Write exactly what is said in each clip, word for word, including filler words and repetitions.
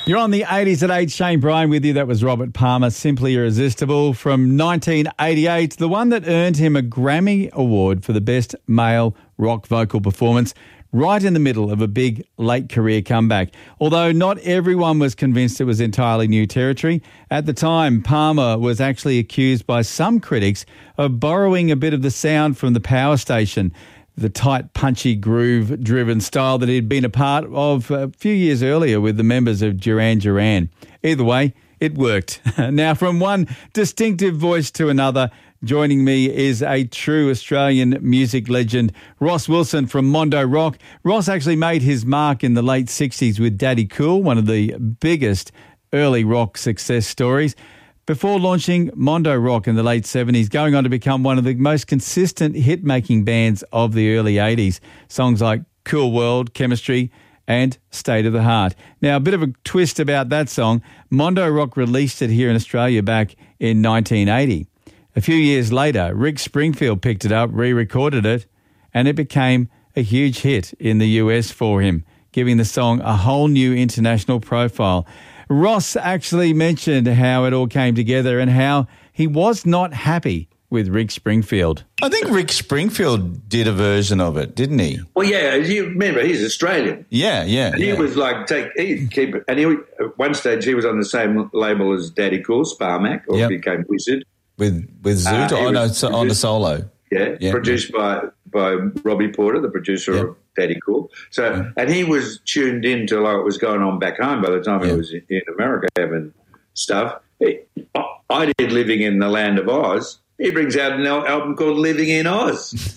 You're on the eighties at eight. Shane Bryan with you. That was Robert Palmer, Simply Irresistible from nineteen eighty-eight, the one that earned him a Grammy Award for the best male rock vocal performance, right in the middle of a big late career comeback. Although not everyone was convinced it was entirely new territory. At the time, Palmer was actually accused by some critics of borrowing a bit of the sound from the Power Station, the tight, punchy, groove-driven style that he'd been a part of a few years earlier with the members of Duran Duran. Either way, it worked. Now, from one distinctive voice to another, joining me is a true Australian music legend, Ross Wilson from Mondo Rock. Ross actually made his mark in the late sixties with Daddy Cool, one of the biggest early rock success stories, before launching Mondo Rock in the late seventies, going on to become one of the most consistent hit-making bands of the early eighties. Songs like Cool World, Chemistry, and State of the Heart. Now, a bit of a twist about that song, Mondo Rock released it here in Australia back in nineteen eighty. A few years later, Rick Springfield picked it up, re-recorded it, and it became a huge hit in the U S for him, giving the song a whole new international profile. Ross actually mentioned how it all came together and how he was not happy with Rick Springfield. I think Rick Springfield did a version of it, didn't he? Well, yeah, you remember, he's Australian. Yeah, yeah. And he yeah. was like, take, he'd keep it. And he, at one stage, he was on the same label as Daddy Cool, Sparmac, or yep. became Wizard. With with Zoot uh, on, a, so, on a solo. Yeah, yeah produced yeah. by by Robbie Porter, the producer yep. of Daddy Cool. So, yeah. And he was tuned in to like what was going on back home by the time yeah. he was in, in America having stuff. He, I did Living in the Land of Oz. He brings out an album called Living in Oz,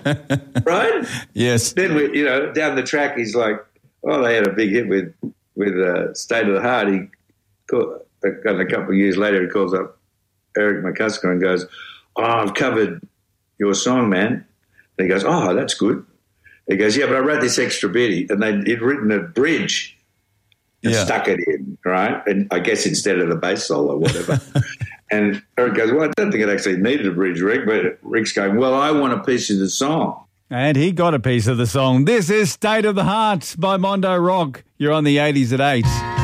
right? Yes. Then, we, you know, down the track, he's like, oh, they had a big hit with, with uh, State of the Heart. He called, and a couple of years later, he calls up Eric McCusker and goes, oh, I've covered your song, man. And he goes, oh, that's good. He goes, yeah, but I wrote this extra bit. And they'd written a bridge and yeah. stuck it in, right? And I guess instead of the bass solo or whatever. And Eric goes, well, I don't think it actually needed a bridge, Rick. But Rick's going, well, I want a piece of the song. And he got a piece of the song. This is State of the Heart by Mondo Rock. You're on the eighties at eight.